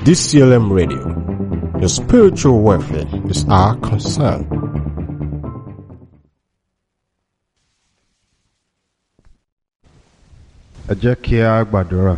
DCLM Radio. Your spiritual welfare is our concern. Ẹ jẹ́ kí a gbàdúrà.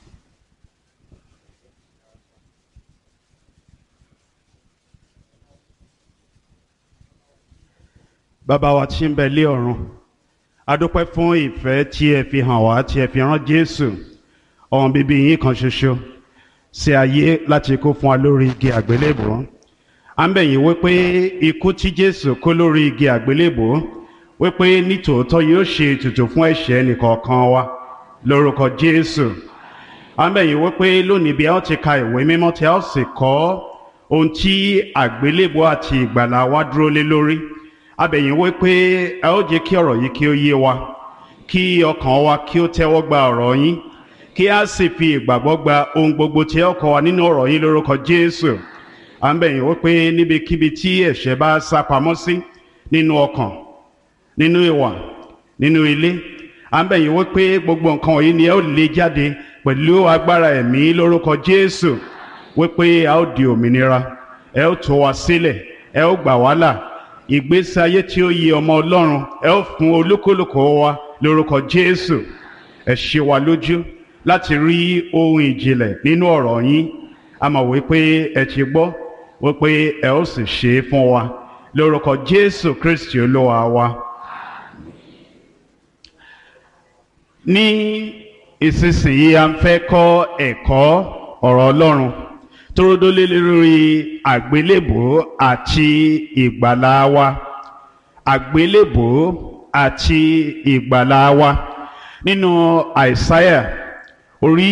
Bàbá wa tí ń bẹ lé ọ̀run, a dúpẹ́ fún ìfẹ́ tí ẹ fi hàn wá, tí ẹ fi rán Jésù, ọmọ bíbí yín kan ṣoṣo, sí ayé láti kú fún wa lórí igi àgbélébùú. À ń bẹ̀ yín wípé ikú tí Jésù kú lórí igi àgbélébùú, wípé nítòótọ́ yóò ṣe ètùtù fún ẹ̀ṣẹ̀ ẹnìkọ̀ọ̀kan wa lórúkọ Jésù. À ń bẹ̀ yín wípé lónìí bí a ó ti ka ìwé mímọ́ tí a ó sì kọ́ ohun tí àgbélébùú àti ìgbàlà wa dúró lé lórí. A bẹ̀ yín wípé ẹ ó jẹ́ kí ọ̀rọ̀ yìí kí ó yé wa, kí ọkàn wa kí ó tẹ́wọ́ gba ọ̀rọ̀ yín, kí a sì fi ìgbàgbọ́ gba ohun gbogbo tí ẹ ó kọ́ wa nínú ọ̀rọ̀ yín lórúkọ Jésù. À ń bẹ̀ yín wípé níbikíbi tí ẹ̀ṣẹ̀ bá sá pamọ́ sí, nínú ọkàn, nínú ìwà, nínú ilé, à ń bẹ̀ yín wípé gbogbo nǹkan wọ̀nyí ni ẹ ó lé jáde pẹ̀lú agbára ẹ̀mí lórúkọ Jésù, wípé a ó di òmìnira, ẹ ó tú wa sílẹ̀, ẹ ó gbà wá là. Ìgbésí ayé tí ó yẹ ọmọ Ọlọ́run ẹ ó fún olúkúlùkù wa lórúkọ Jésù. Ẹ ṣe wa lójú láti rí ohun ìjìnlẹ̀ nínú ọ̀rọ̀ yín. A mọ̀ wípé ẹ ti gbọ́ wípé ẹ ó sì ṣe é fún wa lórúkọ Jésù Kristi Olúwa wa. Ní ìsinsìnyí a ń fẹ́ kọ́ ẹ̀kọ́ ọ̀rọ̀ Ọlọ́run tó dólé lórí àgbélébùú àti ìgbàlà wa. Àgbélébùú àti ìgbàlà wa nínú Àìsáyà orí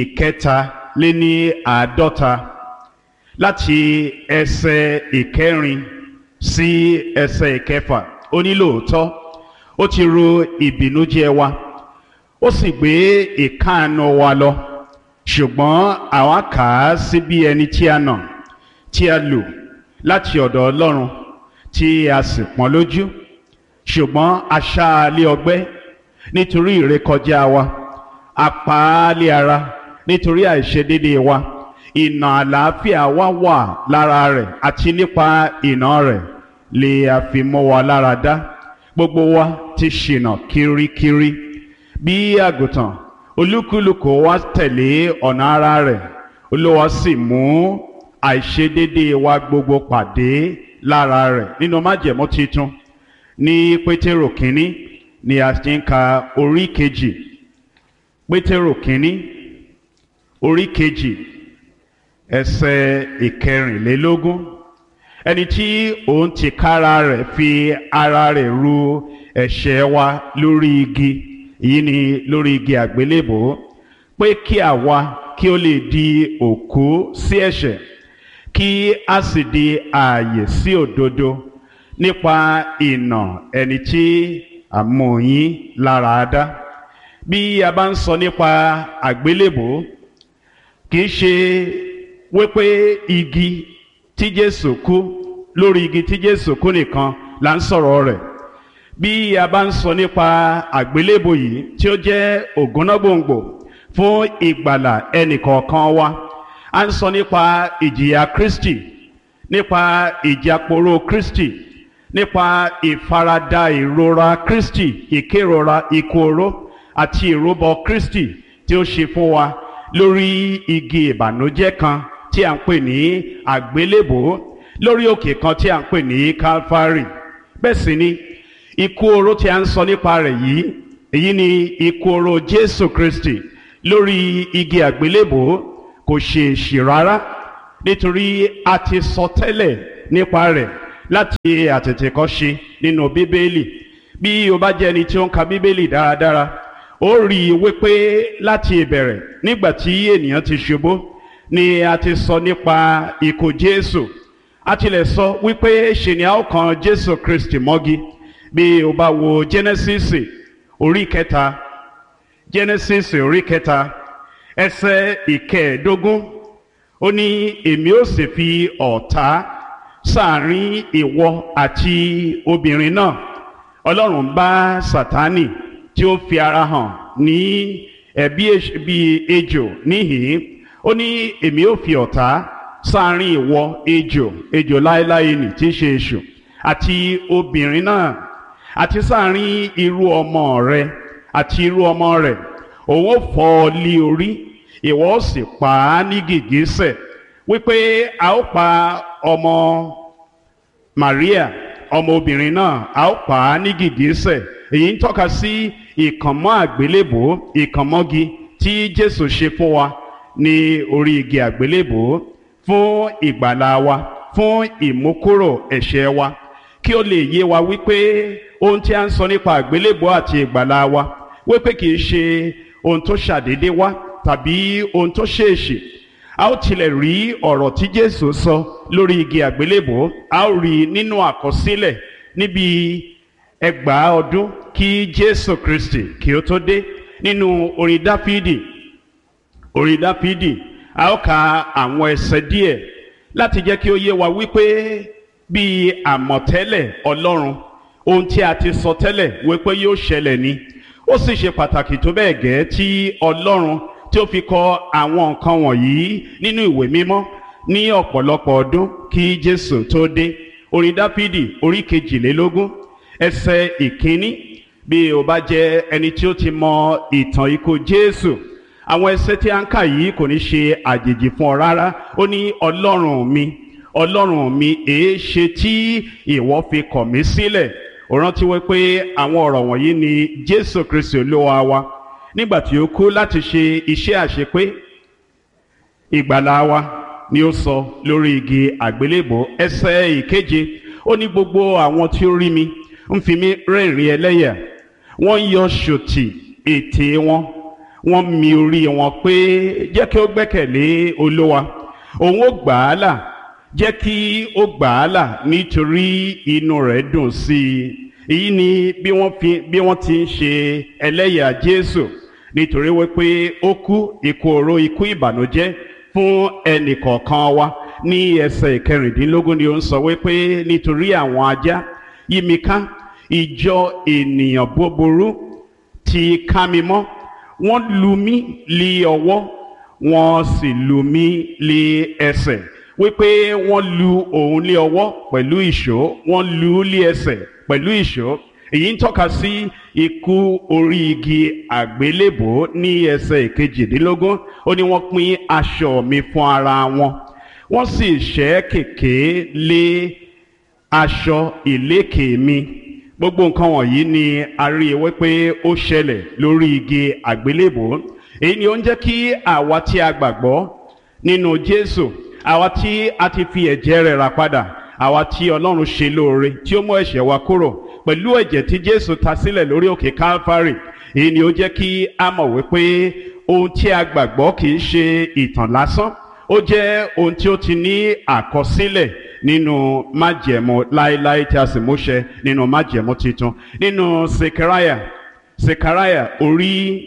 53 láti ẹsẹ̀ 4 sí ẹsẹ̀ 6. Ó ní lóòótọ́ ó ti ru ìbìnújẹ́ wa, ó sì gbé ìkáàánú wa lọ, ṣùgbọ́n àwa kà á sí bí ẹni tí a nà, tí a lù láti ọ̀dọ̀ Ọlọ́run, tí a sì pọ́n lójú. Ṣùgbọ́n a ṣá a lé ọgbẹ́ nítorí ìrékọjá wa, a pa á lé ara nítorí àìṣedéédéé wa. Ìnà àlàáfíà wa wà lára rẹ̀, àti nípa ìnà rẹ̀ lè a fi mọ́ wa lára dá. Gbogbo wa ti ṣìnà kirikiri bí àgùntàn, olúkúlùkù wa tẹ̀lé ọ̀nà ara rẹ̀, Olúwa sì mú àìṣedéédéé wa gbogbo pàdé lára rẹ̀. Nínú májẹ̀mú titun ní Pétérù kínní ni a ti ń ka orí 2. Pétérù kínní orí 2 ẹsẹ̀ 24. Ẹni tí òun tìkára rẹ̀ fi ara rẹ̀ ru ẹ̀ṣẹ̀ wa lórí igi, èyí ni lórí igi àgbélébùú, pé kí àwa kí ó lè di òkú sí ẹ̀ṣẹ̀, kí a sì di ààyè sí òdodo nípa ìnà ẹni tí a mú yín lára dá. Bí a bá ń sọ nípa àgbélébùú, kì í ṣe wípé igi tí Jésù kú, lórí igi tí Jésù kú nìkan là ń sọ̀rọ̀ rẹ̀. Bí a bá ń sọ nípa àgbélébùú yìí tí ó jẹ́ ògúnnágbòǹgbò fún ìgbàlà ẹnìkọ̀ọ̀kan wa, a ń sọ nípa ìjìyà Kristi, nípa ìjáporó Kristi, nípa ìfaradà ìrora Kristi, ìkérora ikú oró àti ìrúbọ Kristi tí ó ṣe fún wa lórí igi ìbànújẹ́ kan tí a ń pè ní àgbélébùú, lórí òkè kan tí a ń pè ní Calvary. Bẹ́ẹ̀ sì ni ikú oró tí a ń sọ nípa rẹ̀ yìí, èyí ni ikú oró Jésù Kristi lórí igi àgbélébùú, kò ṣe èṣì rárá, nítorí a ti sọ tẹ́lẹ̀ nípa rẹ̀ láti àtètèkọ́ṣe nínú Bíbélì. Bí o bá jẹ́ ẹni tí ó ń ka Bíbélì dáradára, ó rí i wípé láti ìbẹ̀rẹ̀ nígbà tí ènìyàn ti ṣubú ni a ti sọ nípa ikú Jésù. A tilẹ̀ sọ wípé ṣe ni a ó kan Jésù Kristi mọ́gi. Bí o bá wo Genesis orí 3, Genesis orí 3 ẹsẹ̀ 15, ó ní èmi ó sì fi ọ̀tá sáàrin ìwọ àti obìnrin náà. Ọlọ́run bá Sátánì tí ó fi ara hàn ní bí ejò níhìn, ó ní èmi ó fi ọ̀tá sáàrin ìwọ ejò láéláé nì tí í ṣe èṣù àti obìnrin náà, àti sáàrin irú ọmọ rẹ àti irú ọmọ rẹ̀. Òun ó fọ́ ọ lé orí, ìwọ ó sì pa á ní gìgísẹ̀. Wípé a ó pa ọmọ Màríà, ọmọ obìnrin náà, a ó pa á ní gìgísẹ̀. Èyí ń tọ́ka sí ìkànmọ́ àgbélébùú, ìkànmọ́gi tí Jésù ṣe fún wa ní orí igi àgbélébùú fún ìgbàlà wa, fún ìmúkúrò ẹ̀ṣẹ̀ wa, kí ó lè yé wa wípé ohun tí a ń sọ nípa àgbélébùú àti ìgbàlà wa wípé kì í ṣe ohun tó ṣàdédé wá tàbí ohun tó ṣèèṣì. A ó tilẹ̀ rí ọ̀rọ̀ tí Jésù sọ lórí igi àgbélébùú, a ó rí nínú àkọsílẹ̀ níbi 2000 ọdún kí Jésù Kristi kí ó tó dé. Nínú orin Dáfídì a ó ka àwọn ẹsẹ̀ díẹ̀ láti jẹ́ kí ó yé wa wípé bí àmọ̀tẹ́lẹ̀ Ọlọ́run, ohun tí a ti sọ tẹ́lẹ̀ wípé yóò ṣẹlẹ̀ ni. Ó sì ṣe pàtàkì tó bẹ́ẹ̀ gẹ́ tí Ọlọ́run tí ó fi kọ àwọn nǹkan wọ̀nyí nínú ìwé mímọ́ ní ọ̀pọ̀lọpọ̀ ọdún kí Jésù tó dé. Orin Dáfídì orí 22 ẹsẹ̀ 1. Bí o bá jẹ́ ẹni tí ó ti mọ ìtàn ikú Jésù, àwọn ẹsẹ̀ tí a ń kà yìí kò ní ṣe àjèjì fún ọ rárá. Ó ní Ọlọ́run mi, èé ṣe tí ìwọ fi kọ̀ mí sílẹ̀. Ó rántí wípé àwọn ọ̀rọ̀ wọ̀nyí ni Jésù Kristi Olúwa wa nígbà tí ó kú láti ṣe iṣẹ́ àṣepé ìgbàlà wa ni ó sọ lórí igi àgbélébùú. Ẹsẹ̀ 7, ó ní gbogbo àwọn tí ó rí mi ń fi mí rẹ́rìn ẹlẹ́yà, wọ́n ń yọ ṣòtì ètè wọn, wọ́n mì orí wọn pé jẹ́ kí ó gbẹ́kẹ̀lé Olúwa, òun ó gbà á là, jẹ́ kí ó gbà á là nítorí inú rẹ̀ dùn sí i. Èyí ni bí wọ́n ti ń ṣe ẹlẹ́yà Jésù, nítorí wípé ó kú ikú oró, ikú ìbànújẹ́ fún ẹnì kọ̀ọ̀kan wa. Ní ẹsẹ̀ 14 ni ó ń sọ wípé nítorí àwọn ajá yí mi ká, ìjọ ènìyàn búburú ti ká mi mọ́, wọ́n lù mí lé ọwọ́, wọ́n sì lù mí lé ẹsẹ̀. Wípé wọ́n lù òun lé ọwọ́ pẹ̀lú ìṣó, wọ́n lù ú lé ẹsẹ̀ pẹ̀lú ìṣó. Èyí ń tọ́ka sí ikú orí igi àgbélébùú. Ní ẹsẹ̀ 22 ó ní wọ́n pín aṣọ mi fún ara wọn, wọ́n sì ṣẹ́ kèké lé aṣọ ìlékè mi. Gbogbo nǹkan wọ̀nyí ni a rí wípé ó ṣẹlẹ̀ lórí igi àgbélébùú. Èyí ni ó ń jẹ́ kí àwa tí a gbàgbọ́ nínú Jésù, àwa tí a ti fi ẹ̀jẹ̀ rẹ̀ rà padà, àwa tí Ọlọ́run ṣe lóore tí ó mú ẹ̀ṣẹ̀ wa kúrò pẹ̀lú ẹ̀jẹ̀ tí Jésù ta sílẹ̀ lórí òkè Calvary. Èyí ni ó jẹ́ kí a mọ̀ wípé ohun tí a gbàgbọ́ kì í ṣe ìtàn lásán, ó jẹ́ ohun tí ó ti ní àkọsílẹ̀ nínú májẹ̀mú láéláé tí a sì múṣẹ nínú májẹ̀mú titun. Nínú Sekaraya orí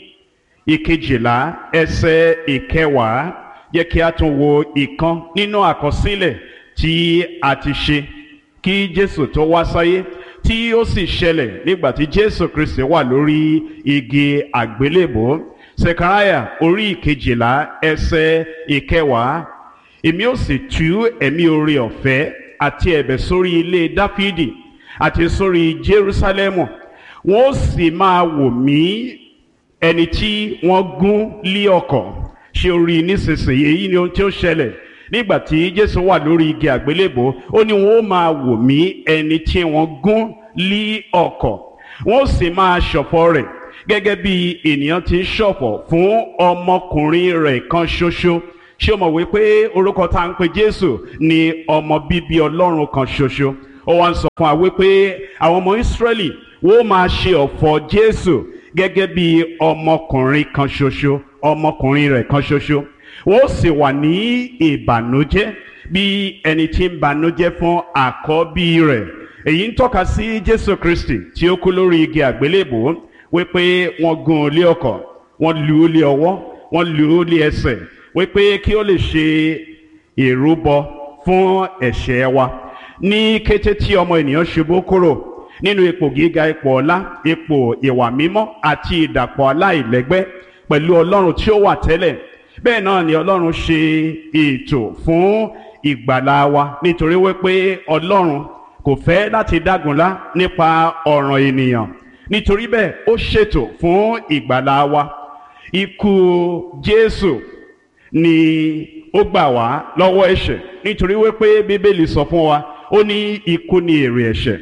12 ẹsẹ̀ 10, jẹ́ kí a tún wo ìkan nínú àkọsílẹ̀ tí a ti ṣe kí Jésù tó wá sáyé, tí ó sì ṣẹlẹ̀ nígbà tí Jésù Kristi wà lórí igi àgbélébùú. Sekaraya orí 12 ẹsẹ̀ 10, èmi ó sì tú ẹ̀mí oore ọ̀fẹ́ àti ẹ̀bẹ̀ sórí ilé Dáfídì àti sórí Jerúsálẹ́mù, wọ́n ó sì máa wò mí, ẹni tí wọ́n gún lé ọ̀kọ̀. Ṣé o rí nísinsìnyí? Èyí ni ohun tí ó ṣẹlẹ̀ nígbà tí Jésù wà lórí igi àgbélébùú. Ó ní wọ́n ó máa wò mí, ẹni tí wọ́n gún lé ọ̀kọ̀, wọ́n ó sì máa ṣọ̀fọ̀ rẹ̀ gẹ́gẹ́ bí ènìyàn ti ń ṣọ̀fọ̀ fún ọmọkùnrin rẹ̀ kan ṣoṣo. Ṣé o mọ̀ wípé orúkọ tá à ń pe Jésù ni ọmọ bíbí Ọlọ́run kan ṣoṣo? Ó wá ń sọ fún wa wípé àwọn ọmọ Ísírẹ́lì wọ́n máa ṣe ọ̀fọ̀ Jésù gẹ́gẹ́ bí ọmọkùnrin kan ṣoṣo, ọmọkùnrin rẹ̀ kan ṣoṣo. Wọ́n sì wà ní ìbànújẹ́ bí ẹni tí ń bànújẹ́ fún àkọ́bí rẹ̀. Èyí ń tọ́ka sí Jésù Kristi tí ó kú lórí igi àgbélébùú, wípé wọ́n gún un lé ọ̀kọ̀, wọ́n lù ú lé ọwọ́, wọ́n lù ú lé ẹsẹ̀, wípé kí ó lè ṣe ìrúbọ fún ẹ̀ṣẹ̀ wa. Ní kété tí ọmọ ènìyàn ṣubú kúrò nínú ipò gíga, ipò ọlá, ipò ìwà mímọ́ àti ìdàpọ̀ aláìlẹ́gbẹ́ pẹ̀lú Ọlọ́run tí ó wà tẹ́lẹ̀, bẹ́ẹ̀ náà ni Ọlọ́run ṣe ètò fún ìgbàlà wa, nítorí wípé Ọlọ́run kò fẹ́ láti dágunlá nípa ọ̀ràn ènìyàn. Nítorí bẹ́ẹ̀ ó ṣètò fún ìgbàlà wa. Ikú Jésù ni ó gbà wá lọ́wọ́ ẹ̀ṣẹ̀, nítorí wípé Bíbélì sọ fún wa, ó ní ikú ni èrè ẹ̀ṣẹ̀.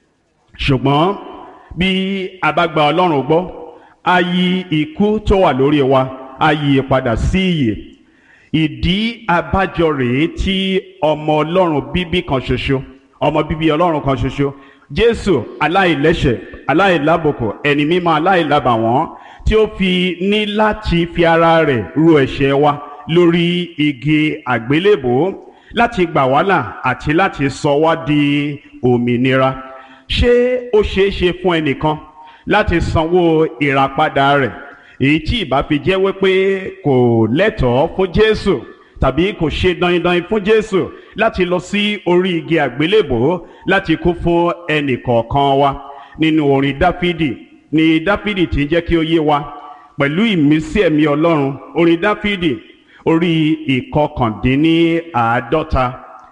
Ṣùgbọ́n bí a bá gba Ọlọ́run gbọ́, a yí ikú tó wà lórí wa, a yí padà sí ìyè. Ìdí abájọ rèé tí ọmọ Ọlọ́run bíbí kan ṣoṣo, ọmọ bíbí Ọlọ́run kan ṣoṣo, Jésù aláìlẹ́ṣẹ̀, aláìlábùkù, ẹni mímọ́ aláìlábàwọ́n, tí ó fi ní láti fi ara rẹ̀ ru ẹ̀ṣẹ̀ wa lórí igi àgbélébùú, láti gbà wá là àti láti sọ wá di òmìnira. Ṣé ó ṣeé ṣe fún ẹnìkan láti sanwó ìràpadà rẹ̀, èyí tí ìbá fi jẹ́ wípé kò lẹ́tọ̀ọ́ fún Jésù, tàbí kò ṣe dandan fún Jésù láti lọ sí orí igi àgbélébùú láti kú fún ẹnìkọ̀ọ̀kan wa? Nínú orin Dáfídì ni Dáfídì ti ń jẹ́ kí ó yé wa pẹ̀lú ìmísí ẹ̀mí Ọlọ́run. Orin Dáfídì orí ìkọkàndínníàádọ́ta,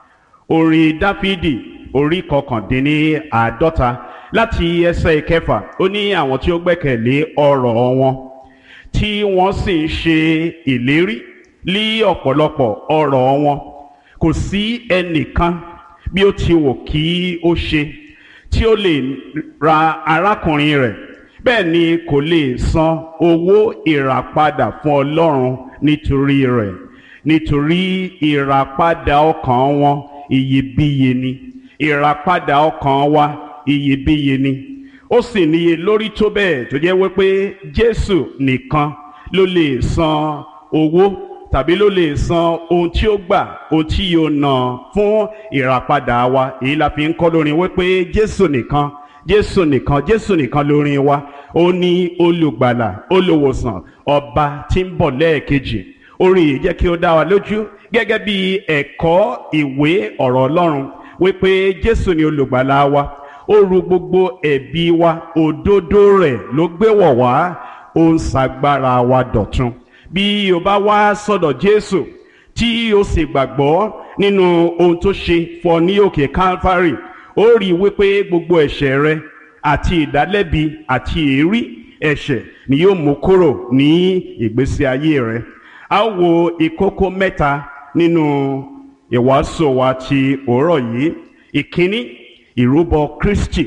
orin Dáfídì orí ìkọkàndínníàádọ́ta láti ẹsẹ̀ ìkẹfà, ó ní àwọn tí ó gbẹ́kẹ̀lé ọ̀rọ̀ wọn tí wọ́n sì ń ṣe ìlérí lí ọ̀pọ̀lọpọ̀ ọ̀rọ̀ wọn, kò sí ẹnìkan bí ó ti wù kí ó ṣe tí ó lè ra arákùnrin rẹ̀, bẹ́ẹ̀ ni kò lè san owó ìràpadà fún Ọlọ́run nítorí rẹ̀, nítorí ìràpadà ọkàn wọn iyebíye ni. Ìràpadà ọkàn wa iyebíye ni, ó sì níye lórí tó bẹ́ẹ̀ tó jẹ́ wípé Jésù nìkan ló lè san owó, tàbí ló lè san ohun tí ó gbà, ohun tí yóò ná fún ìràpadà wa. Èyí la fi ń kọ́ lórin wípé Jésù nìkan, Jésù nìkan, Jésù nìkan lórin wa. Ó ní olùgbàlà, olùwòsàn, ọba tí ń bọ̀ lẹ́ẹ̀kejì. Orin yìí jẹ́ kí ó dá wa lójú gẹ́gẹ́ bí ẹ̀kọ́ ìwé ọ̀rọ̀ Ọlọ́run wípé Jésù ni olùgbàlà wa. Ó ru gbogbo ẹ̀bi wa, òdodo rẹ̀ ló gbé wọ̀ wá, ó ń ṣagbára wa dọ̀tun. Bí o bá wá sọ́dọ̀ Jésù tí o sì gbàgbọ́ nínú ohun tó ṣe fún ọ ní òkè Calvary, ó rí wípé gbogbo ẹ̀ṣẹ̀ rẹ àti ìdálẹ́bi àti èérí ẹ̀ṣẹ̀ ni yóò mú kúrò ní ìgbésí ayé rẹ. A wo ìkókó mẹ́ta nínú ìwàásù wa ti òórọ̀ yìí. Ìkíní, ìrúbọ Kristi.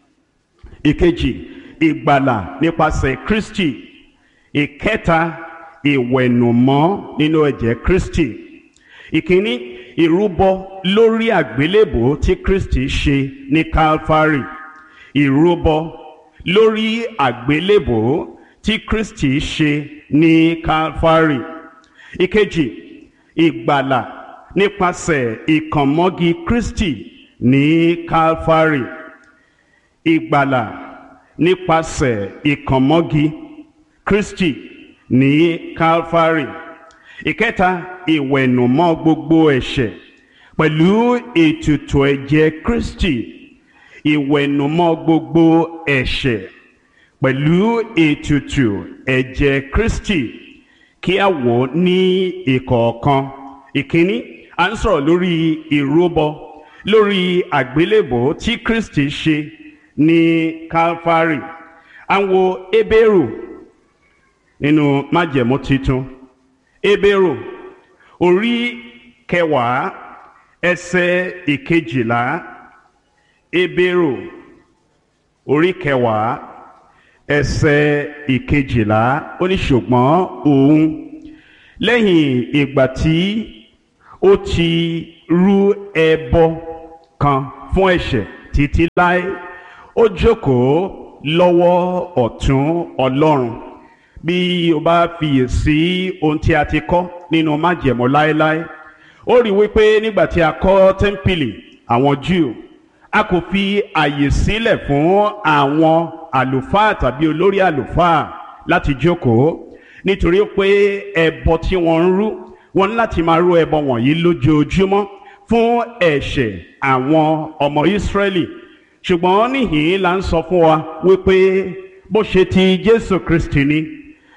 Ìkejì, ìgbàlà nípasẹ̀ Kristi. Ìkẹta, ìwẹ̀nùmọ́ nínú ẹ̀jẹ̀ Kristi. Ìkíní, ìrúbọ lórí àgbélébùú tí Kristi ṣe ní Calvary. Ìrúbọ lórí àgbélébùú tí Kristi ṣe ní Calvary. Ìkejì, ìgbàlà nípasẹ̀ ìkànmọ́gi Kristi ní Calvary. Ìgbàlà nípasẹ̀ ìkànmọ́gi Kristi ní Calvary. Ìkẹta, ìwẹ̀nùmọ́ gbogbo ẹ̀ṣẹ̀ pẹ̀lú ètùtù ẹ̀jẹ̀ Kristi. Ìwẹ̀nùmọ́ gbogbo ẹ̀ṣẹ̀ pẹ̀lú ètùtù ẹ̀jẹ̀ Kristi. Kí a wò ní ìkọ̀ọ̀kan. Ìkíní, à ń sọ̀rọ̀ lórí ìrúbọ lórí àgbélébùú tí Kristi ṣe ní Calvary. À ń wo Hébérù nínú májẹ̀mú titun. Hébérù orí kẹwàá ẹsẹ̀ ìkejìlá. Hébérù orí kẹwàá ẹsẹ̀ ìkejìlá, ó ní ṣùgbọ́n òun lẹ́yìn ìgbà tí ó ti rú ẹbọ kan fún ẹ̀ṣẹ̀ títí láé, ó jókòó lọ́wọ́ ọ̀tún Ọlọ́run. Bí o bá fiyèsí ohun tí a ti kọ́ nínú májẹ̀mú láéláé, ó rí wípé nígbà tí a kọ́ tẹ́ḿpìlì àwọn Júù, a kò fi àyè sílẹ̀ fún àwọn àlùfáà tàbí olórí àlùfáà láti jókòó, nítorí pé ẹbọ tí wọ́n ń rú, wọ́n ní láti máa rú ẹbọ wọ̀nyí lójoojúmọ́ fún ẹ̀ṣẹ̀ àwọn ọmọ Ísírẹ́lì. Ṣùgbọ́n níhìn-ín la ń sọ fún wa wípé bó ṣe ti Jésù Kristi ni,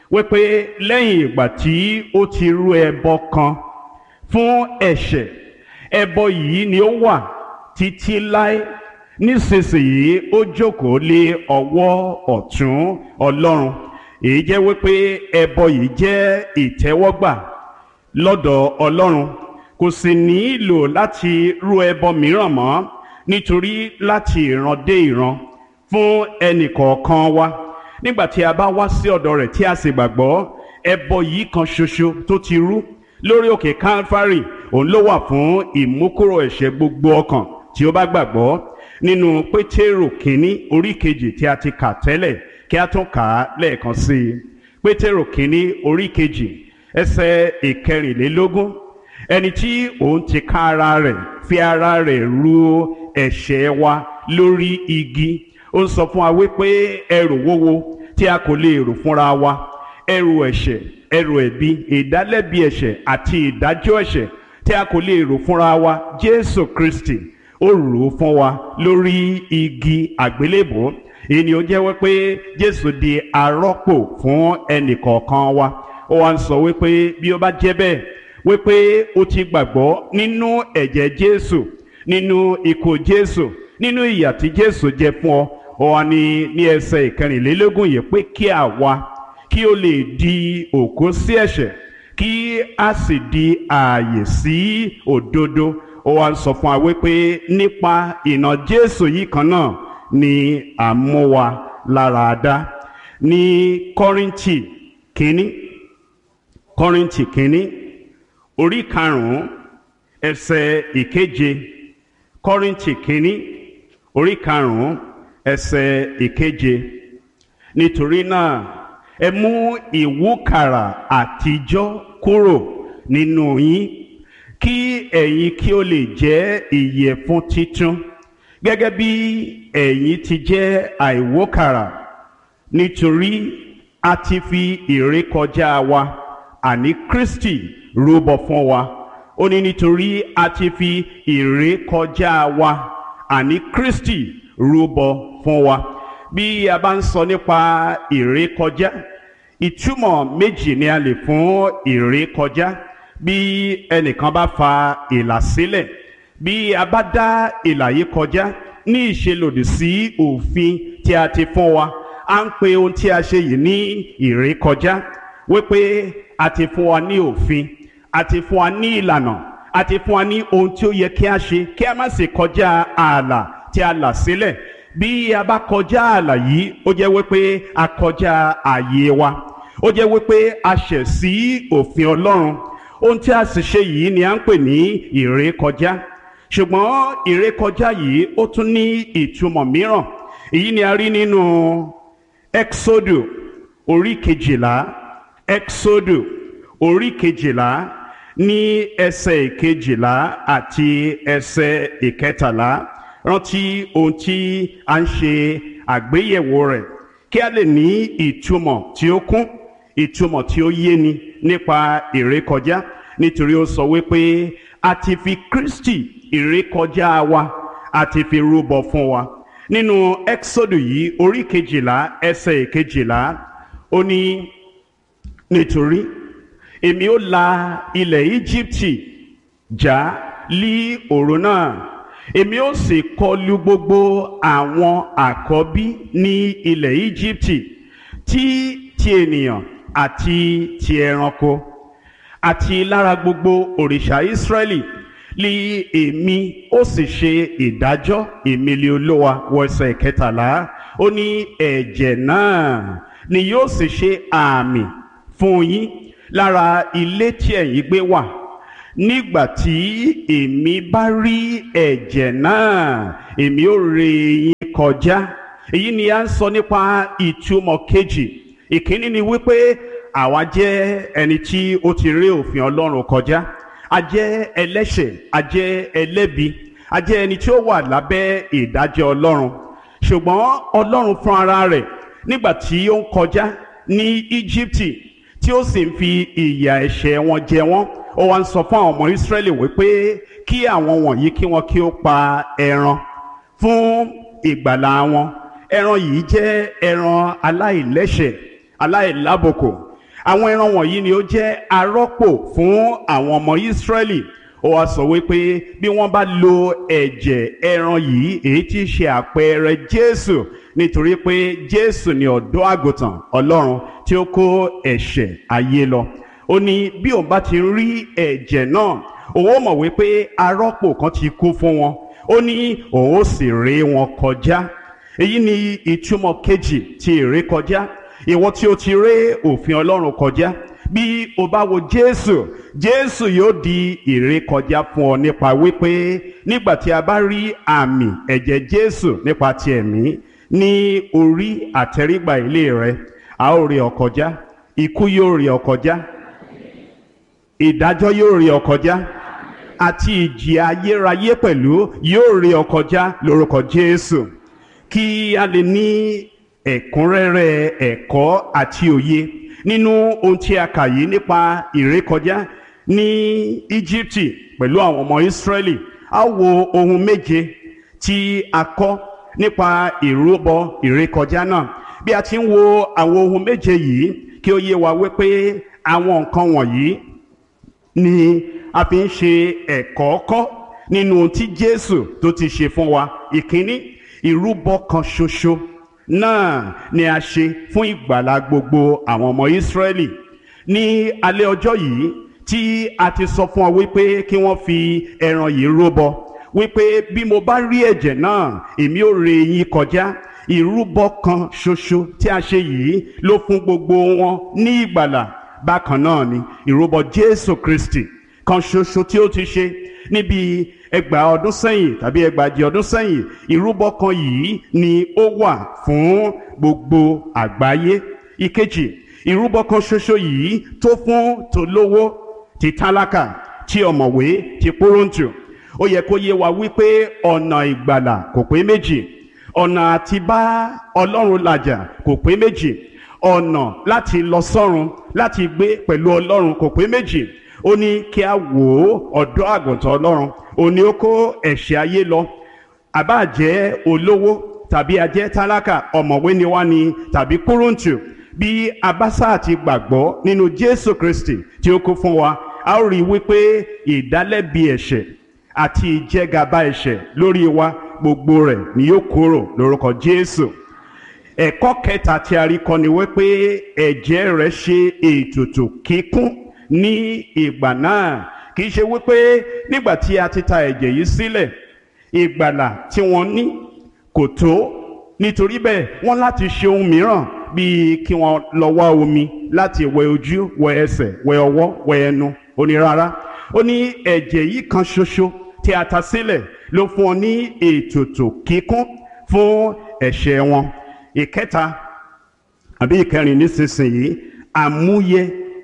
wípé lẹ́yìn ìgbà tí ó ti rú ẹbọ kan fún ẹ̀ṣẹ̀, ẹbọ yìí ni ó wà títí láé. Nísinsìnyí ó jókòó lé ọwọ́ ọ̀tún Ọlọ́run. Èyí jẹ́ wípé ẹbọ yìí jẹ́ ìtẹ́wọ́gbà lọ́dọ̀ Ọlọ́run. Kò sì nílò láti rú ẹbọ mìíràn mọ́, nítorí láti ìran dé ìran fún ẹnìkọ̀ọ̀kan wa, nígbà tí a bá wá sí ọ̀dọ̀ rẹ̀ tí a sì gbàgbọ́, ẹbọ yìí kan ṣoṣo tó ti rú lórí òkè Calvary, òun ló wà fún ìmúkúrò ẹ̀ṣẹ̀ gbogbo ọkàn tí ó bá gbàgbọ́. Nínú Pétérù kínní orí kejì tí a ti kà tẹ́lẹ̀, kí a tún kà á lẹ́ẹ̀kan sí i. Pétérù kínní orí kejì ẹsẹ̀ ìkẹrìnlélógún. Ẹni tí òun ti ká ara rẹ̀ fi ara rẹ̀ rú ẹ̀ṣẹ̀ wa lórí igi. Ó ń sọ fún wa wípé ẹrù wúwo tí a kò lè rù fúnra wa, ẹrù ẹ̀ṣẹ̀, ẹrù ẹ̀bi, ìdálẹ́bi ẹ̀ṣẹ̀ àti ìdájọ́ ẹ̀ṣẹ̀ tí a kò lè rù fúnra wa, Jésù Kristi ó rù ú fún wa lórí igi àgbélébùú. Èyí ni ó jẹ́ wípé Jésù di arọ́pò fún ẹnìkọ̀ọ̀kan wa. Ó wá ń sọ wípé bí ó bá jẹ́ bẹ́ẹ̀, wípé ó ti gbàgbọ́ nínú ẹ̀jẹ̀ Jésù, nínú ikú Jésù, nínú ìyà tí Jésù jẹ fún ọ. Ó wá ní ẹsẹ̀ ìkẹrìnlélógún yìí pé kí àwa kí ó lè di òkú sí ẹ̀ṣẹ̀, kí a sì di ààyè sí òdodo. Ó wá ń sọ fún wa wípé nípa ìnà Jésù yìí kan náà ni à ń mú wa lára dá. Ní Kọ́ríńtì kínní orí karùn-ún ẹsẹ̀ ìkeje. Kọ́ríńtì kínní orí karùn-ún ẹsẹ̀ ìkeje. Nítorí náà ẹ mú ìwúkàrà àtijọ́ kúrò nínú yín, kí ẹ̀yin kí ó lè jẹ́ ìyẹ̀fun titun, gẹ́gẹ́ bí ẹ̀yin ti jẹ́ àìwúkàrà. Nítorí a ti fi ìrékọjá wa, àní Kristi, rúbọ fún wa. Ó ní nítorí a ti fi ìrékọjá wa, àní Kristi, rúbọ fún wa. Bí a bá ń sọ nípa ìrékọjá, ìtumọ̀ méjì ni a lè fún ìrékọjá. Bí ẹnìkan bá fa ìlà sílẹ̀, bí a bá dá ìlà yìí kọjá ní ìṣelòdì sí òfin tí a ti fún wa, à ń pe ohun tí a ṣe yìí ní ìrékọjá. Wípé a ti fún wa ní òfin, a ti fún wa ní ìlànà, a ti fún wa ní ohun tí ó yẹ kí a ṣe, kí a má sì kọjá ààlà tí a là sílẹ̀. Bí a bá kọjá ààlà yìí, ó jẹ́ wípé a kọjá ààyè wa, ó jẹ́ wípé a ṣẹ̀ sí òfin Ọlọ́run. Ohun tí a sì ṣe yìí ni à ń pè ní ìrékọjá. Ṣùgbọ́n ìrékọjá yìí ó tún ní ìtumọ̀ mìíràn. Èyí ni a rí nínú Ẹ́kísódù orí kejìlá. Ẹ́kísódù orí kejìlá ní ẹsẹ̀ ìkejìlá àti ẹsẹ̀ ìkẹtàlá. Rántí ohun tí a ń ṣe àgbéyẹ̀wò rẹ̀ kí a lè ní ìtumọ̀ tí ó kún, ìtumọ̀ tí ó yéni nípa ìrékọjá. Nítorí ó sọ wípé a ti fi Kristi ìrékọjá wa, a ti fi rúbọ fún wa. Nínú Ẹ́kísódù yìí orí kejìlá ẹsẹ̀ ìkejìlá, ó ní nítorí èmi ó la ilẹ̀ Íjíbítì já lí òru náà, èmi ó sì kọlù gbogbo àwọn àkọ́bí ní ilẹ̀ Íjíbítì, ti ènìyàn àti ti ẹranko, àti lára gbogbo òrìṣà Ísírẹ́lì lí èmi ó sì ṣe ìdájọ́, èmi lé Olúwa. Wọ ẹsẹ̀ kẹtàlá, ó ní ẹ̀jẹ̀ náà ni yóò sì ṣe àmì fún yín lára ilé tí ẹ̀yin gbé wà. Nígbà tí èmi bá rí ẹ̀jẹ̀ náà, èmi ó ré yín kọjá. Èyí ni a ń sọ nípa ìtumọ̀ kejì. Ìkíní ni wípé àwa jẹ́ ẹni tí ó ti ré òfin Ọlọ́run kọjá. A jẹ́ ẹlẹ́ṣẹ̀, a jẹ́ ẹlẹ́bi, a jẹ́ ẹni tí ó wà lábẹ́ ìdájọ́ Ọlọ́run. Ṣùgbọ́n Ọlọ́run fún ara rẹ̀ nígbà tí ó ń kọjá ní Íjíbítì, tí ó sì ń fi ìyà ẹ̀ṣẹ̀ wọn jẹ wọ́n, ó wá ń sọ fún àwọn ọmọ Ísírẹ́lì wípé kí àwọn wọ̀nyí kí ó pa ẹran fún ìgbàlà wọn. Ẹran yìí jẹ́ ẹran aláìlẹ́ṣẹ̀, aláìlábùkù. àwọn ẹran wọ̀nyí ni ó jẹ́ arọ́pò fún àwọn ọmọ Ísírẹ́lì. Ó wá sọ wípé bí wọ́n bá lo ẹ̀jẹ̀ ẹran yìí, èyí tí í ṣe àpẹẹrẹ Jésù, nítorí pé Jésù ni ọ̀dọ́ àgùntàn Ọlọ́run tí ó kó ẹ̀ṣẹ̀ ayé lọ. Ó ní bí òun bá ti rí ẹ̀jẹ̀ náà, òun ó mọ̀ wípé arọ́pò kan ti kú fún wọn. Ó ní òun ó sì ré wọn kọjá. Èyí ni ìtumọ̀ kejì ti ìrékọjá. Ìwọ tí o ti ré òfin Ọlọ́run kọjá, bí o bá wo Jésù, Jésù yóò di ìrékọjá fún ọ nípa wípé nígbà tí a bá rí àmì ẹ̀jẹ̀ Jésù nípa ti ẹ̀mí ní orí àtẹrígbà ilé rẹ, a ó ré ọ kọjá. Ikú yóò ré ọ kọjá, ìdájọ́ yóò ré ọ kọjá, àti ìjìyà ayérayé pẹ̀lú yóò ré ọ kọjá lórúkọ Jésù. Kí a lè ní ẹ̀kúnrẹ́rẹ́ ẹ̀kọ́ àti òye nínú ohun tí a kà yìí nípa ìrékọjá ní Íjíbítì pẹ̀lú àwọn ọmọ Ísírẹ́lì, a wo ohun méje tí a kọ́ nípa ìrúbọ ìrékọjá náà. Bí a ti ń wo àwọn ohun méje yìí, kí ó yé wa wípé àwọn nǹkan wọ̀nyí ni a fi ń ṣe ẹ̀kọ́ kọ́ nínú ohun tí Jésù tó ti ṣe fún wa. Ìkíní, ìrúbọ kan ṣoṣo náà ni a ṣe fún ìgbàlà gbogbo àwọn ọmọ Ísírẹ́lì. Ní alẹ́ ọjọ́ yìí tí a ti sọ fún ọ wípé kí wọ́n fi ẹran yìí rúbọ, wípé bí mo bá rí ẹ̀jẹ̀ náà, èmi ó ré yín kọjá. Ìrúbọ kan ṣoṣo tí a ṣe yìí ló fún gbogbo wọn ní ìgbàlà. Bákan náà ni ìrúbọ Jésù Kristi kan ṣoṣo tí ó ti ṣe níbi ẹgbàá ọdún sẹ́yìn tàbí ẹgbàájì ọdún sẹ́yìn. Ìrúbọ kan yìí ni ó wà fún gbogbo àgbáyé. Ìkejì, ìrúbọ kan ṣoṣo yìí tó fún tolówó, ti tálákà, ti ọ̀mọ̀wé, ti púrúǹtù. Ó yẹ kó yé wa wípé ọ̀nà ìgbàlà kò pé méjì. Ọ̀nà àti bá Ọlọ́run làjà kò pé méjì. Ọ̀nà láti lọ sọ́run, láti gbé pẹ̀lú Ọlọ́run kò pé méjì. Ó ní kí a wò ó ọ̀dọ́ àgùntàn Ọlọ́run, ó ní ó kó ẹ̀ṣẹ̀ ayé lọ. Àbá jẹ́ olówó tàbí a jẹ́ tálákà, ọ̀mọ̀wé ni wá ni tàbí kúrúǹtù, bí a bá sáà ti gbàgbọ́ nínú Jésù Kristi tí ó kú fún wa, a ó rí wípé ìdálẹ́bi ẹ̀ṣẹ̀ àti ìjẹgàba ẹ̀ṣẹ̀ lórí wa gbogbo rẹ̀ ni yóò kúrò lórúkọ Jésù. Ẹ̀kọ́ kẹta tí a rí kọ́ ni wípé ẹ̀jẹ̀ rẹ̀ ṣe ètùtù kíkún ní ìgbà náà. Kì í ṣe wípé nígbà tí a ti ta ẹ̀jẹ̀ yìí sílẹ̀, ìgbàlà tí wọ́n ní kò tó, nítorí bẹ́ẹ̀ wọ́n láti ṣe ohun mìíràn bíi kí wọ́n lọ wá omi láti wẹ ojú, wẹ ẹsẹ̀, wẹ ọwọ́, wẹ ẹnu. Ó ní rárá, ó ní ẹ̀jẹ̀ yìí kan ṣoṣo tí a ta sílẹ̀ ló fún ọ ní ètùtù kíkún fún ẹ̀ṣẹ̀ wọn. Ìkẹta àbí ìkẹrin nísinsìnyí, àmúyẹ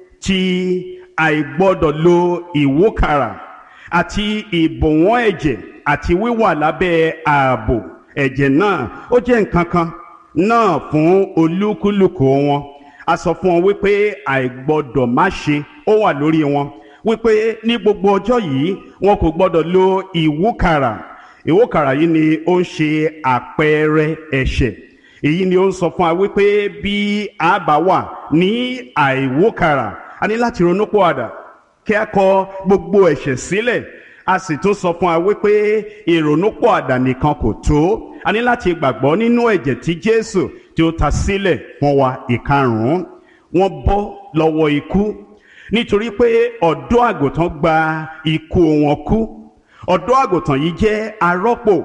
tí àìgbọ́dọ̀ lo ìwúkàrà àti ìbọ̀wọ́n ẹ̀jẹ̀ àti wíwà lábẹ́ ààbò ẹ̀jẹ̀ náà, ó jẹ́ nǹkan kan náà fún olúkúlùkù wọn. A sọ fún wọn wípé àìgbọ́dọ̀ má ṣe ó wà lórí wọn, wípé ní gbogbo ọjọ́ yìí wọn kò gbọ́dọ̀ lo ìwúkàrà. Ìwúkàrà yìí ni ó ń ṣe àpẹẹrẹ ẹ̀ṣẹ̀. Èyí ni ó ń sọ fún wa wípé bí a bá wà ní àìwúkàrà, a ní láti ronúpìwàdà kí a kọ gbogbo ẹ̀ṣẹ̀ sílẹ̀. A sì tún sọ fún wa wípé ìrònúpìwàdà nìkan kò tó, a ní láti gbàgbọ́ nínú ẹ̀jẹ̀ tí Jésù tí ó ta sílẹ̀ fún wa. Ìkarùn-ún, wọ́n bọ́ lọ́wọ́ ikú nítorí pé ọ̀dọ́ àgùntàn gba ikú wọn kú. Ọ̀dọ́ àgùntàn yìí jẹ́ arọ́pò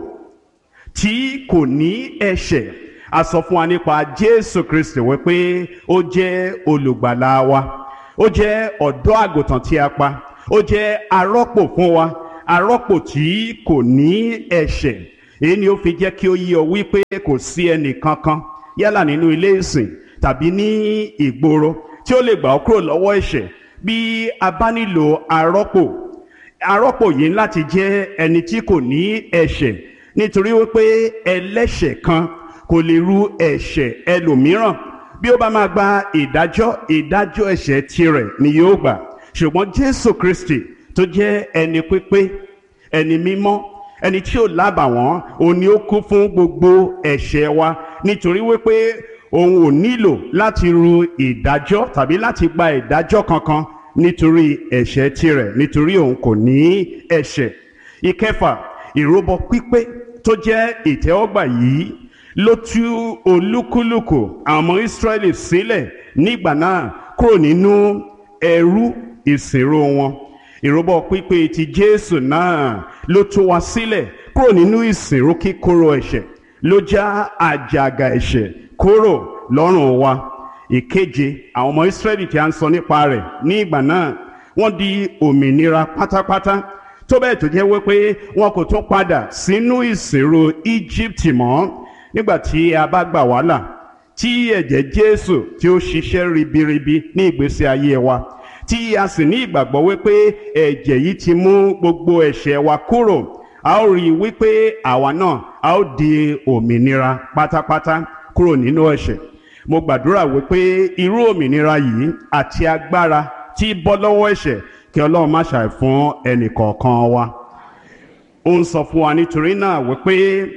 tí kò ní ẹ̀ṣẹ̀. A sọ fún wa nípa Jésù Kristi wípé ó jẹ́ olùgbàlà wa, ó jẹ́ ọ̀dọ́ àgùntàn tí a pa, ó jẹ́ arọ́pò fún wa, arọ́pò tí kò ní ẹ̀ṣẹ̀. Èyí ni ó fi jẹ́ kí ó yé ọ wípé kò sí ẹnì kankan yálà nínú ilé ìsìn tàbí ní ìgboro tí ó lè gbà ọ́ kúrò lọ́wọ́ ẹ̀ṣẹ̀. Bí a bá nílò arọ́pò, arọ́pò yìí láti jẹ́ ẹni tí kò ní ẹ̀ṣẹ̀, nítorí wípé ẹlẹ́ṣẹ̀ kan kò lè ru ẹ̀ṣẹ̀ ẹlòmíràn. Bí ó bá máa gba ìdájọ́ ẹ̀ṣẹ̀ tirẹ̀ ni yóò gbà. Ṣùgbọ́n Jésù Kristi tó jẹ́ ẹni pípé, ẹni mímọ́, ẹni tí ò lábàwọ́n, òun ni ó kú fún gbogbo ẹ̀ṣẹ̀ wa, nítorí wípé òun ò nílò láti ru ìdájọ́ tàbí láti gba ìdájọ́ kankan nítorí ẹ̀ṣẹ̀ tirẹ̀, nítorí òun kò ní ẹ̀ṣẹ̀. Ìkẹfà, ìrúbọ pípé tó jẹ́ ìtẹ́wọ́gbà yìí ló tú olúkúlùkù àwọn ọmọ Ísírẹ́lì sílẹ̀ nígbà náà kúrò nínú ẹrú ìsìnrú wọn. Ìrúbọ pípé ti Jésù náà ló tú wa sílẹ̀ kúrò nínú ìsìnrú kíkorò ẹ̀ṣẹ̀, ló já àjàgà ẹ̀ṣẹ̀ kúrò lọ́rùn wa. Ìkeje, àwọn ọmọ Ísírẹ́lì tí a ń sọ nípa rẹ̀ ní ìgbà náà wọ́n di òmìnira pátápátá, tó bẹ́ẹ̀ tó jẹ́ wípé wọn kò tún padà sínú ìsìnrú Íjíbítì mọ́. Nígbà tí a bá gbà wá là, tí ẹ̀jẹ̀ Jésù tí ó ṣiṣẹ́ ribiribi ní ìgbésí ayé wa, tí a sì ní ìgbàgbọ́ wípé ẹ̀jẹ̀ yìí ti mú gbogbo ẹ̀ṣẹ̀ wa kúrò, a ó rí i wípé àwa náà a ó di òmìnira pátápátá kúrò nínú ẹ̀ṣẹ̀. Mo gbàdúrà wípé irú òmìnira yìí àti agbára tí bọ́ lọ́wọ́ ẹ̀ṣẹ̀ kí Ọlọ́run má ṣàì fún ẹnì kọ̀ọ̀kan wa. Ó ń sọ fún wa nítorí náà wípé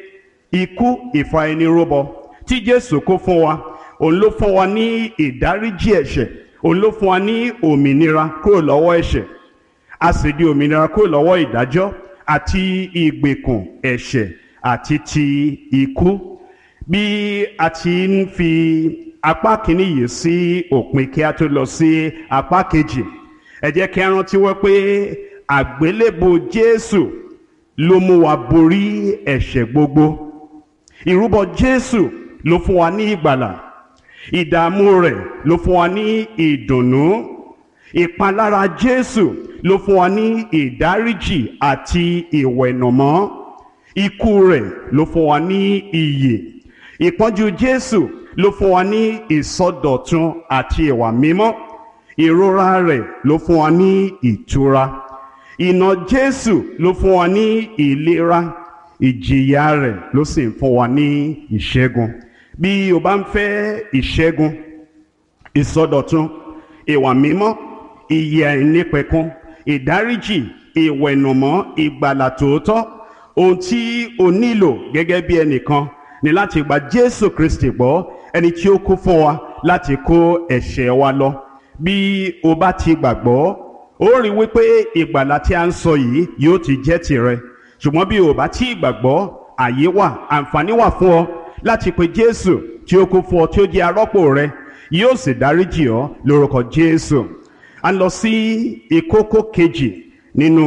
ikú ìfà-ẹni-rúbọ tí Jésù kó fún wa, òun ló fún wa ní ìdáríjì ẹ̀ṣẹ̀, òun ló fún wa ní òmìnira kúrò lọ́wọ́ ẹ̀ṣẹ̀. A sì di òmìnira kúrò lọ́wọ́ ìdájọ́ àti ìgbèkùn ẹ̀ṣẹ̀ àti ti ikú. Bí a ti ń fi apá kìíní yìí sí òpin kí a tó lọ sí apá kejì, ẹ jẹ́ kí a rántí wọ́n pé àgbélébù Jésù ló mú wa borí ẹ̀ṣẹ̀ gbogbo. Ìrúbọ Jésù ló fún wa ní ìgbàlà. Ìdààmú rẹ̀ ló fún wa ní ìdùnnú. Ìpalára Jésù ló fún wa ní ìdáríjì àti ìwẹ̀nùmọ́. Ikú rẹ̀ ló fún wa ní ìyè. Ìpọ́njú Jésù ló fún wa ní ìsọdọ̀tun àti ìwà mímọ́. Ìrora rẹ̀ ló fún wa ní ìtura. Ìnà Jésù ló fún wa ní ìlera. Ìjìyà rẹ̀ ló sì ń fún wa ní ìṣẹ́gun. Bí o bá ń fẹ́ ìṣẹ́gun, ìsọdọ̀tun, ìwà mímọ́, ìyè àìnípẹ̀kun, ìdáríjì, ìwẹ̀nùmọ́, ìgbàlà tòótọ́, ohun tí o nílò gẹ́gẹ́ bí ẹnìkan ni láti gba Jésù Kristi gbọ́, ẹni tí ó kú fún wa láti kó ẹ̀ṣẹ̀ wa lọ. Bí o bá ti gbàgbọ́, ó rí wípé ìgbàlà tí a ń sọ yìí yóò ti jẹ́ tìrẹ. Ṣùgbọ́n bí o bá ti gbàgbọ́, àyè wà, àǹfààní wà fún ọ láti pe Jésù tí ó kú fún ọ, tí ó jẹ́ arọ́pò rẹ, yóò sì dáríjì ọ lórúkọ Jésù. A lọ sí ìkókó kejì nínú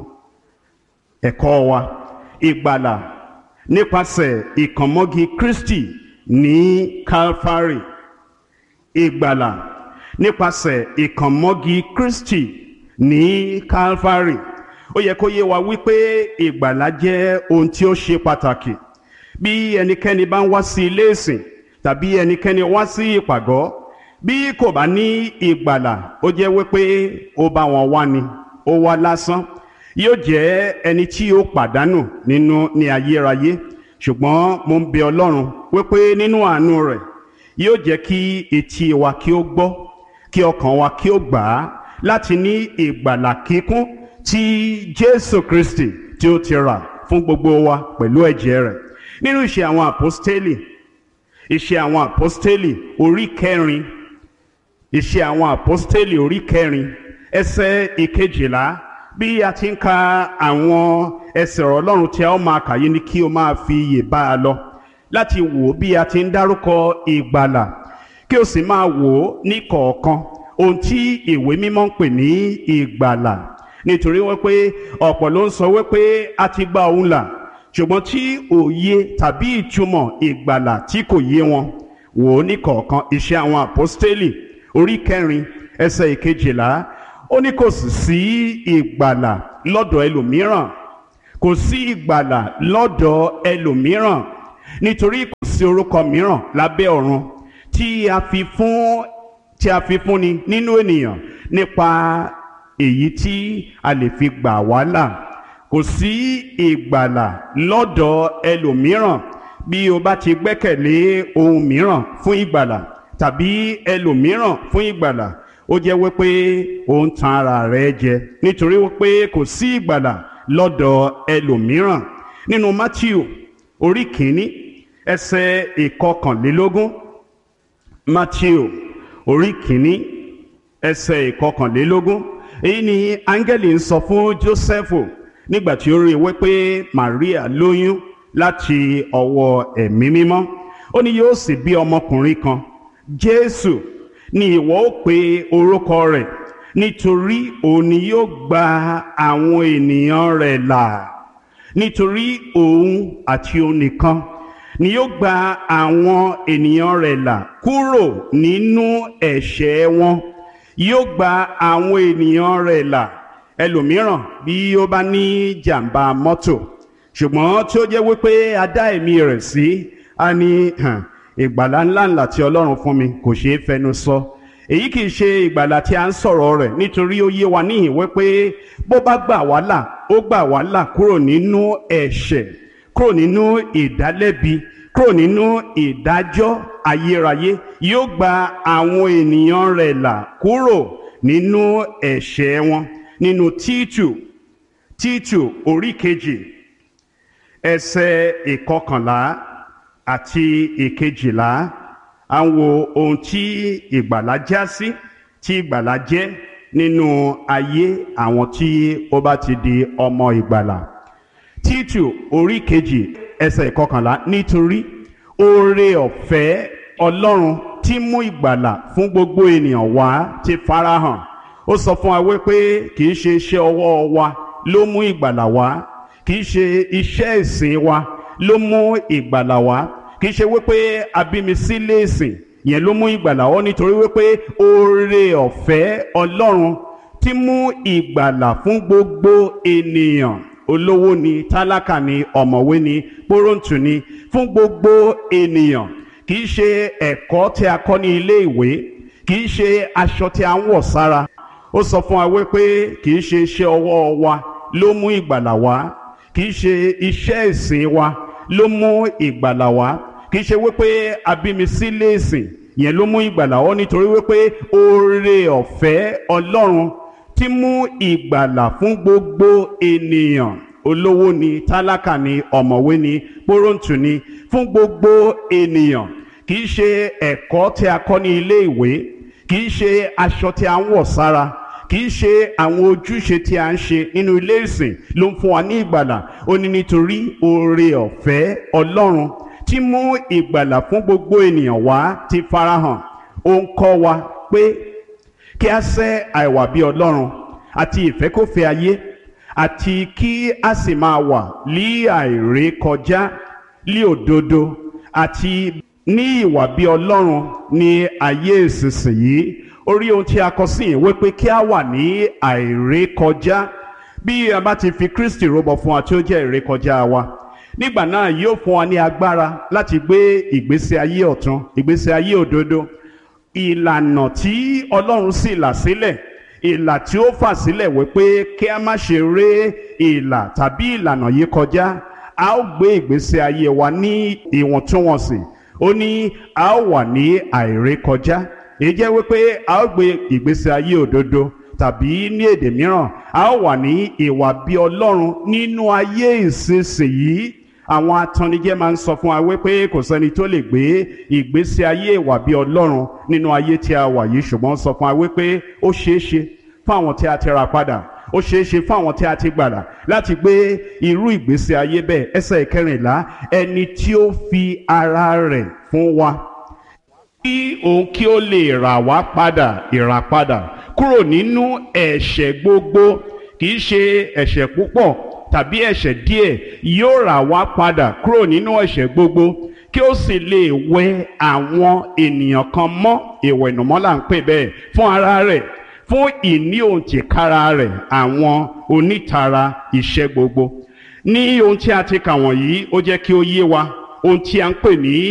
ẹ̀kọ́ wa, ìgbàlà nípasẹ̀ ìkànmọ́gi Kristi ní Calvary. Ìgbàlà nípasẹ̀ ìkànmọ́gi Kristi ní Calvary. Ó yẹ kó yé wa wípé ìgbàlà jẹ́ ohun tí ó ṣe pàtàkì. Bí ẹnikẹ́ni bá ń wá sí ilé ìsìn tàbí ẹnikẹ́ni wá sí ìpàgọ́, bí kò bá ní ìgbàlà, ó jẹ́ wípé ó bá wọn wá ni, ó wá lásán. Yóò jẹ́ ẹni tí ó pàdánù ní ayérayé. Ṣùgbọ́n mo ń bẹ Ọlọ́run wípé nínú àánú rẹ̀ yóò jẹ́ kí etí wa kí ó gbọ́, kí ọkàn wa kí ó gbà á láti ní ìgbàlà kíkún tí Jésù Kristi tí ó ti rà fún gbogbo wa pẹ̀lú ẹ̀jẹ̀ rẹ̀. Nínú Iṣẹ́ àwọn Àpọ́stélì, Iṣẹ́ àwọn Àpọ́stélì orí 4, Iṣẹ́ àwọn Àpọ́stélì orí 4 ẹsẹ̀ 11, bí a ti ń ka àwọn ẹsẹ̀ ọ̀rọ̀ Ọlọ́run tí a ó máa kà yìí ni kí o máa fi iyè bá a lọ, láti wò bí a ti ń dárúkọ ìgbàlà, kí o sì máa wò ó ní kọ̀ọ̀kan ohun tí ìwé mímọ́ ń pè ní ìgbàlà. Nítorí wípé ọ̀pọ̀ ló ń sọ wípé a ti gba òun là, ṣùgbọ́n tí òye tàbí ìtumọ̀ ìgbàlà tí kò yé wọn, wò ó ní kọ̀ọ̀kan. Iṣẹ́ àwọn Àpọ́stélì orí 4 ẹsẹ̀ 11, ó ní kò sì sí ìgbàlà lọ́dọ̀ ẹlòmíràn, kò sí ìgbàlà lọ́dọ̀ ẹlòmíràn, nítorí kò sí orúkọ mìíràn lábẹ́ ọ̀run tí a fi fúnni nínú ènìyàn nípa èyí tí a lè fi gbà wá là. Kò sí ìgbàlà lọ́dọ̀ ẹlòmíràn. Bí o bá ti gbẹ́kẹ̀lé ohun mìíràn fún ìgbàlà tàbí ẹlòmíràn fún ìgbàlà, ó jẹ́ wípé ó ń tan ara rẹ̀ jẹ, nítorí wípé kò sí ìgbàlà lọ́dọ̀ ẹlòmíràn. Nínú Mátíù orí 1 ẹsẹ̀ 21, Matthew orí kìíní ẹsẹ̀ ìkọkànlélógún. Èyí ni áńgẹ́lì ń sọ fún Jósẹ́fù nígbà tí ó rí i wípé Màríà lóyún láti ọwọ́ ẹ̀mí mímọ́. Ó ní yóò sì bí ọmọkùnrin kan, Jésù ni ìwọ ó pe orúkọ rẹ̀, nítorí òun ni yóò gba àwọn ènìyàn rẹ̀ là. Nítorí òun àti òun nìkan ni yóò gba àwọn ènìyàn rẹ̀ là kúrò nínú ẹ̀ṣẹ̀ wọn. Yóò gba àwọn ènìyàn rẹ̀ là. Ẹlòmíràn bí ó bá ní jàǹbá mọ́tò, ṣùgbọ́n tí ó jẹ́ wípé a dá ẹ̀mí rẹ̀ sí, a ní ìgbàlà ńláńlá tí Ọlọ́run fún mi kò ṣeé fẹnu sọ. Èyí kìí ṣe ìgbàlà tí a ń sọ̀rọ̀ rẹ̀, nítorí ó yé wa níhìn wípé bó bá gbà wá là, ó gbà wá là kúrò nínú ẹ̀ṣẹ̀, kúrò nínú ìdálẹ́bi, kúrò nínú ìdájọ́ ayérayé. Yóò gba àwọn ènìyàn rẹ̀ là kúrò nínú ẹ̀ṣẹ̀ wọn. Nínú Títù orí kejì ẹsẹ̀ ìkọkànlá àti ìkejìlá, à ń wo ohun tí ìgbàlà já sí, tí ìgbàlà jẹ́ nínú ayé àwọn tí ó bá ti di ọmọ ìgbàlà. Títù orí kejì ẹsẹ̀ ìkọkànlá, nítorí oore ọ̀fẹ́ Ọlọ́run tí mú ìgbàlà fún gbogbo ènìyàn wá ti farahàn. Ó sọ fún wa wípé kìí ṣe iṣẹ́ ọwọ́ wa ló mú ìgbàlà wá, kìí ṣe iṣẹ́ ìsìn wa ló mú ìgbàlà wá, kìí ṣe wípé abími sílé ìsìn yẹn ló mú ìgbàlà wá, nítorí wípé oore ọ̀fẹ́ Ọlọ́run tí mú ìgbàlà fún gbogbo ènìyàn, olówó ni, tálákà ni, ọ̀mọ̀wé ni, pọ́rọ̀ǹtù ni, fún gbogbo ènìyàn. Kìí ṣe ẹ̀kọ́ tí a kọ́ ní ilé ìwé, kìí ṣe aṣọ tí a ń wọ̀ sára. Ó sọ fún wa wípé kìí ṣe iṣẹ́ ọwọ́ wa ló mú ìgbàlà wá, kìí ṣe iṣẹ́ ìsìn wa ló mú ìgbàlà wá, kìí ṣe wípé abími sílé ìsìn yẹn ló mú ìgbàlà wá, nítorí wípé oore ọ̀fẹ́ Ọlọ́run tí mú ìgbàlà fún gbogbo ènìyàn, olówó ni, tálákà ni, ọ̀mọ̀wé ni, pọ́rọ̀ǹtù ni, fún gbogbo ènìyàn. Kìí ṣe ẹ̀kọ́ tí a kọ́ ní ilé ìwé, kìí ṣe aṣọ tí a ń wọ̀ sára, kìí ṣe àwọn ojúṣe tí a ń ṣe nínú ilé ìsìn ló ń fún wa ní ìgbàlà. Ó ní nítorí oore ọ̀fẹ́ Ọlọ́run tí mú ìgbàlà fún gbogbo ènìyàn wá ti farahàn. Ó ń kọ́ wa pé kí a sẹ́ àìwà bí Ọlọ́run àti ìfẹ́kọ̀fẹ́ ayé, àti kí a sì máa wà ní àìrékọjá, ní òdodo àti ní ìwà bí Ọlọ́run ní ayé ìsinsìnyí. Orí ohun tí a kọ sí ìwé pé kí a wà ní àìrékọjá. Bí a bá ti fi Kristi rúbọ fún wa tí ó jẹ́ ìrékọjá wa, nígbà náà yóò fún wa ní agbára láti gbé ìgbésí ayé ọ̀tun, ìgbésí ayé òdodo. Ìlànà tí Ọlọ́run sì là sílẹ̀, ìlà tí ó fà sílẹ̀ wípé kí a má ṣe ré ìlà tàbí ìlànà yìí kọjá, a ó gbé ìgbésí ayé wa ní ìwọ̀ntúnwọ̀nsì. Ó ní a ó wà ní àìrékọjá. Èyí jẹ́ wípé a ó gbé ìgbésí ayé òdodo, tàbí ní èdè mìíràn a ó wà ní ìwà bí Ọlọ́run nínú ayé ìsinsìnyí. Àwọn atannijẹ́ máa ń sọ fún wa wípé kò sẹ́ni tó lè gbé ìgbésí ayé ìwà bí Ọlọ́run nínú ayé tí a wà yìí, ṣùgbọ́n sọ fún wa wípé ó ṣeé ṣe fún àwọn tí a ti rà padà, ó ṣeé ṣe fún àwọn tí a ti gbàlà láti gbé irú ìgbésí ayé bẹ́ẹ̀. Ẹsẹ̀ ìkẹrìnlá, ẹni tí ó fi ara rẹ̀ fún wa kí òun kí ó lè rà wá padà, ìràpadà kúrò nínú ẹ̀ṣẹ̀ gbogbo. Kìí ṣe ẹ̀ṣẹ̀ púpọ̀ tàbí ẹ̀ṣẹ̀ díẹ̀, yóò rà wá padà kúrò nínú ẹ̀ṣẹ̀ gbogbo, kí ó sì lè wẹ àwọn ènìyàn kan mọ́. Ìwẹ̀nùmọ́ là ń pè bẹ́ẹ̀, fún ara rẹ̀, fún ìní òǹtìkára rẹ̀, àwọn onítara iṣẹ́ gbogbo. Ní ohun tí a ti kà wọ̀nyí, ó jẹ́ kí ó yé wa ohun tí a ń pè ní